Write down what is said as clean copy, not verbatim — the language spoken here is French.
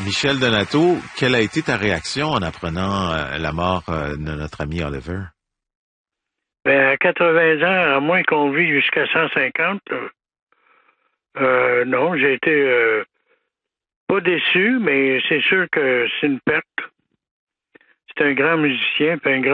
Michel Donato, quelle a été ta réaction en apprenant la mort de notre ami Oliver? Ben, à 80 ans, à moins qu'on vit jusqu'à 150, non, j'ai été pas déçu, mais c'est sûr que c'est une perte. C'est un grand musicien, puis un grand